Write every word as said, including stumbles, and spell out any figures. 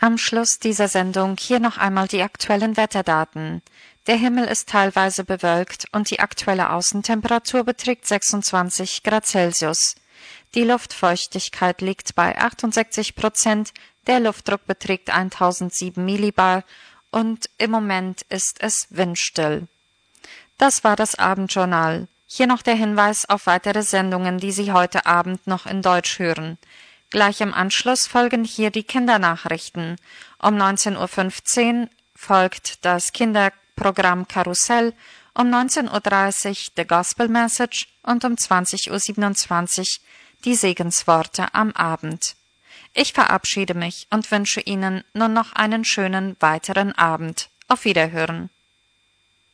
Am Schluss dieser Sendung hier noch einmal die aktuellen Wetterdaten. Der Himmel ist teilweise bewölkt und die aktuelle Außentemperatur beträgt sechsundzwanzig Grad Celsius. Die Luftfeuchtigkeit liegt bei achtundsechzig Prozent, der Luftdruck beträgt eintausendsieben Millibar und im Moment ist es windstill. Das war das Abendjournal. Hier noch der Hinweis auf weitere Sendungen, die Sie heute Abend noch in Deutsch hören. Gleich im Anschluss folgen hier die Kindernachrichten. Um neunzehn Uhr fünfzehn folgt das Kinderprogramm Karussell, um neunzehn Uhr dreißig The Gospel Message und um zwanzig Uhr siebenundzwanzig die Segensworte am Abend. Ich verabschiede mich und wünsche Ihnen nun noch einen schönen weiteren Abend. Auf Wiederhören.